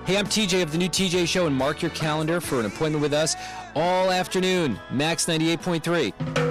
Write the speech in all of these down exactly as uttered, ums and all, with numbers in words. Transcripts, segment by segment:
Hey, I'm T J of the new T J Show, and mark your calendar for an appointment with us all afternoon. Max ninety-eight point three.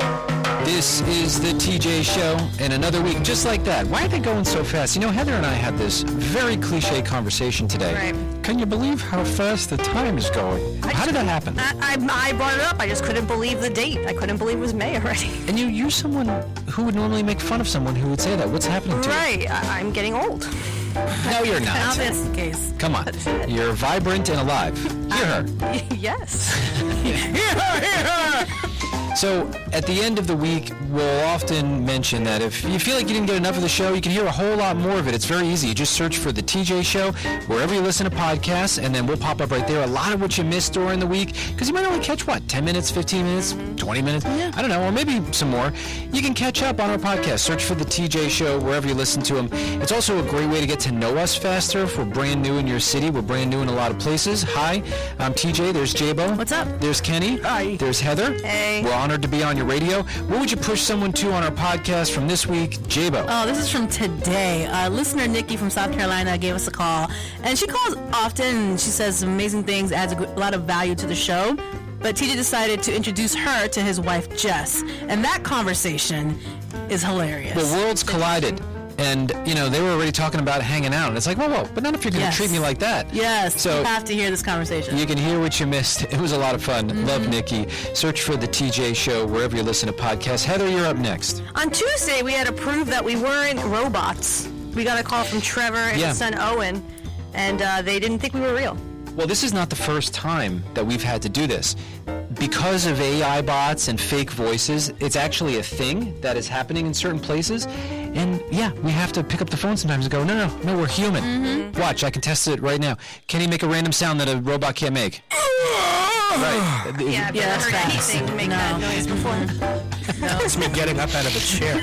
This is the T J Show, and another week just like that. Why are they going so fast? You know, Heather and I had this very cliche conversation today. Right. Can you believe how fast the time is going? How did that happen? I, I, I brought it up. I just couldn't believe the date. I couldn't believe it was May already. And you, you're someone who would normally make fun of someone who would say that. What's happening to you? Right. I, I'm getting old. No, you're not. Now that's the case. Come on. You're vibrant and alive. Hear her. Yes. Hear her, hear her! So, at the end of the week, we'll often mention that if you feel like you didn't get enough of the show, you can hear a whole lot more of it. It's very easy. You just search for The T J Show wherever you listen to podcasts, and then we'll pop up right there. A lot of what you missed during the week, because you might only catch, what, ten minutes, fifteen minutes, twenty minutes? Yeah. I don't know, or maybe some more. You can catch up on our podcast. Search for The T J Show wherever you listen to them. It's also a great way to get to know us faster if we're brand new in your city. We're brand new in a lot of places. Hi, I'm T J. There's J-Bo. What's up? There's Kenny. Hi. There's Heather. Hey. We're honored to be on your radio. What would you push someone to on our podcast from this week? J-Bo. Oh, this is from today. Uh, listener Nikki from South Carolina gave us a call, and she calls often, and she says amazing things, adds a, good, a lot of value to the show. But T J decided to introduce her to his wife, Jess, and that conversation is hilarious. The worlds collided. And, you know, they were already talking about hanging out. And it's like, whoa, whoa, but not if you're going to Yes. treat me like that. Yes, So you have to hear this conversation. you can hear what you missed. It was a lot of fun. Mm-hmm. Love Nikki. Search for The T J Show wherever you listen to podcasts. Heather, you're up next. On Tuesday, we had to prove that we weren't robots. We got a call from Trevor and Yeah. his son Owen, and uh, they didn't think we were real. Well, this is not the first time that we've had to do this. Because of A I bots and fake voices, it's actually a thing that is happening in certain places. And yeah, we have to pick up the phone sometimes and go, no, no, no, we're human. Mm-hmm. Watch, I can test it right now. Can he make a random sound that a robot can't make? Right. Yeah, I've Yeah, never that's heard fast. anything make No. that noise before. It's me getting up out of a chair.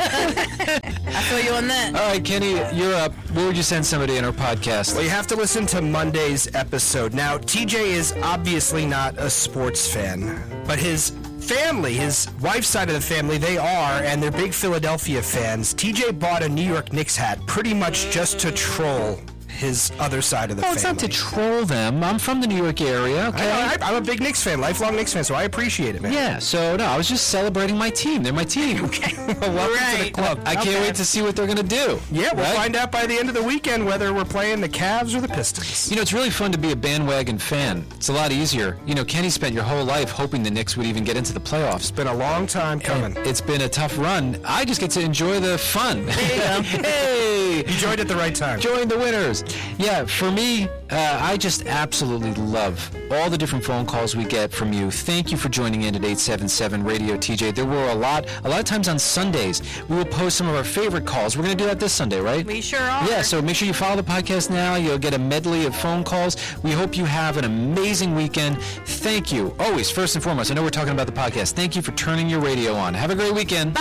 I feel you on that. All right, Kenny, you're up. Where would you send somebody in our podcast? Well, you have to listen to Monday's episode. Now, T J is obviously not a sports fan, but his family, his wife's side of the family, they are, and they're big Philadelphia fans. T J bought a New York Knicks hat pretty much just to troll his other side of the Oh, family. it's not to troll them. I'm from the New York area, okay? I, I, I'm a big Knicks fan, lifelong Knicks fan, so I appreciate it, man. Yeah, so no, I was just celebrating my team. They're my team. Okay. Welcome to the Right. club. I can't Okay. wait to see what they're going to do. Yeah, we'll right? find out by the end of the weekend whether we're playing the Cavs or the Pistons. You know, it's really fun to be a bandwagon fan. It's a lot easier. You know, Kenny spent your whole life hoping the Knicks would even get into the playoffs. It's been a long time coming. And it's been a tough run. I just get to enjoy the fun. There you go. Hey! You joined at the right time. Join the winners. Yeah, for me, uh, I just absolutely love all the different phone calls we get from you. Thank you for joining in at eight seven seven Radio T J. There were a lot, a lot of times on Sundays, we will post some of our favorite calls. We're going to do that this Sunday, right? We sure are. Yeah, so make sure you follow the podcast now. You'll get a medley of phone calls. We hope you have an amazing weekend. Thank you. Always, first and foremost, I know we're talking about the podcast. Thank you for turning your radio on. Have a great weekend.